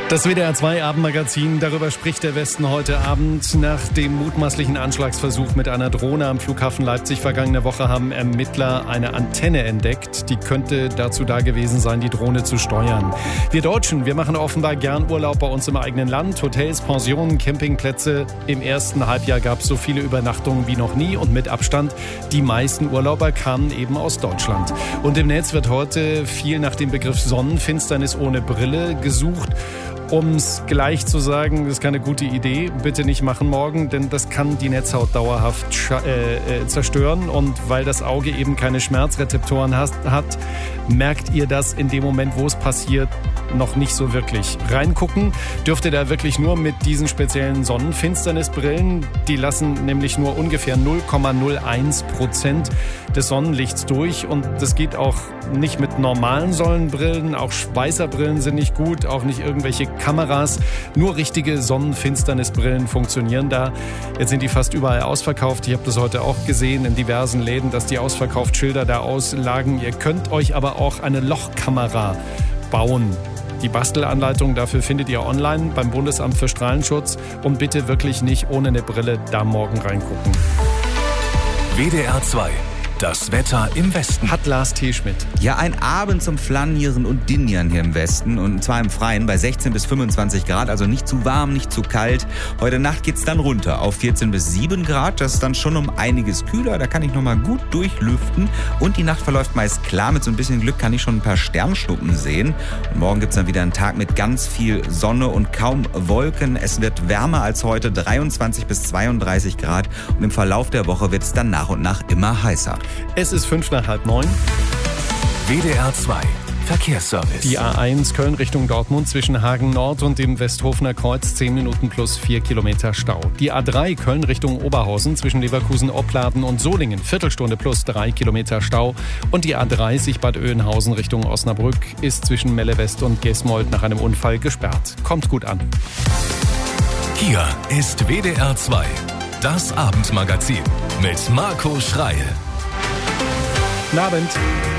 Das WDR 2 Abendmagazin, darüber spricht der Westen heute Abend. Nach dem mutmaßlichen Anschlagsversuch mit einer Drohne am Flughafen Leipzig vergangene Woche haben Ermittler eine Antenne entdeckt. Die könnte dazu da gewesen sein, die Drohne zu steuern. Wir Deutschen, wir machen offenbar gern Urlaub bei uns im eigenen Land. Hotels, Pensionen, Campingplätze. Im ersten Halbjahr gab es so viele Übernachtungen wie noch nie und mit Abstand. Die meisten Urlauber kamen eben aus Deutschland. Und im Netz wird heute viel nach dem Begriff Sonnenfinsternis ohne Brille gesucht. Um es gleich zu sagen, das ist keine gute Idee. Bitte nicht machen morgen, denn das kann die Netzhaut dauerhaft zerstören. Und weil das Auge eben keine Schmerzrezeptoren hat, merkt ihr das in dem Moment, wo es passiert, noch nicht so wirklich. Reingucken dürft ihr da wirklich nur mit diesen speziellen Sonnenfinsternisbrillen. Die lassen nämlich nur ungefähr 0,01% des Sonnenlichts durch. Und das geht auch nicht mit normalen Sonnenbrillen. Auch Schweißerbrillen sind nicht gut, auch nicht irgendwelche Kameras. Nur richtige Sonnenfinsternisbrillen funktionieren da. Jetzt sind die fast überall ausverkauft. Ich habe das heute auch gesehen in diversen Läden, dass die Ausverkaufsschilder da auslagen. Ihr könnt euch aber auch eine Lochkamera bauen. Die Bastelanleitung dafür findet ihr online beim Bundesamt für Strahlenschutz. Und bitte wirklich nicht ohne eine Brille da morgen reingucken. WDR 2. Das Wetter im Westen. Hat Lars T. Schmidt. Ja, ein Abend zum Flanieren und Dinieren hier im Westen. Und zwar im Freien bei 16 bis 25 Grad. Also nicht zu warm, nicht zu kalt. Heute Nacht geht's dann runter auf 14 bis 7 Grad. Das ist dann schon um einiges kühler. Da kann ich nochmal gut durchlüften. Und die Nacht verläuft meist klar. Mit so ein bisschen Glück kann ich schon ein paar Sternschnuppen sehen. Und morgen gibt's dann wieder einen Tag mit ganz viel Sonne und kaum Wolken. Es wird wärmer als heute, 23 bis 32 Grad. Und im Verlauf der Woche wird es dann nach und nach immer heißer. Es ist 8:05. WDR 2 Verkehrsservice. Die A1 Köln Richtung Dortmund zwischen Hagen Nord und dem Westhofener Kreuz 10 Minuten plus 4 Kilometer Stau. Die A3 Köln Richtung Oberhausen zwischen Leverkusen, Opladen und Solingen Viertelstunde plus 3 Kilometer Stau. Und die A30 Bad Oeynhausen Richtung Osnabrück ist zwischen Melle West und Gesmold nach einem Unfall gesperrt. Kommt gut an. Hier ist WDR 2. Das Abendmagazin mit Marco Schreil. Guten Abend.